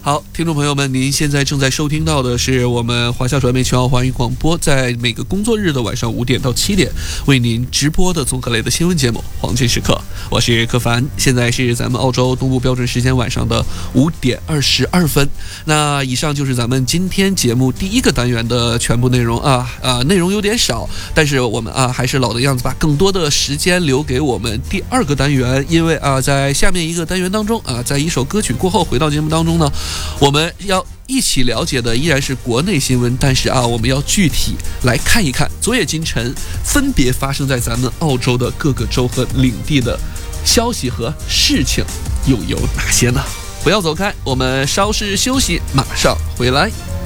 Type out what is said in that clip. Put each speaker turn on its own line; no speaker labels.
好，听众朋友们，您现在正在收听到的是我们华夏传媒全澳华语广播，在每个工作日的晚上5点到7点为您直播的综合类的新闻节目《黄金时刻》，我是柯凡，现在是咱们澳洲东部标准时间晚上的5点22分。那以上就是咱们今天节目第一个单元的全部内容内容有点少，但是我们还是老的样子，把更多的时间留给我们第二个单元，因为在下面一个单元当中在一首歌曲过后回到节目当中呢，我们要一起了解的依然是国内新闻，但是我们要具体来看一看昨夜今晨分别发生在咱们澳洲的各个州和领地的消息和事情又有哪些呢？不要走开，我们稍事休息，马上回来。